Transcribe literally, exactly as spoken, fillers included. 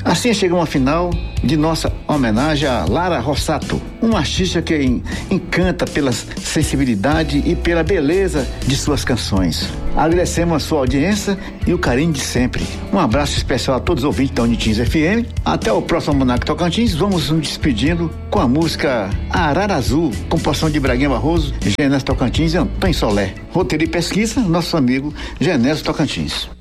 Assim chegamos ao final de nossa homenagem a Lara Rossato, uma artista que en- encanta pela sensibilidade e pela beleza de suas canções. Agradecemos a sua audiência e o carinho de sempre. Um abraço especial a todos os ouvintes da Unitins F M. Até o próximo Almanac Tocantins. Vamos nos despedindo com a música Arara Azul, composição de Braguinha Barroso, Genésio Tocantins e Antônio Solé. Roteiro e pesquisa, nosso amigo Genésio Tocantins.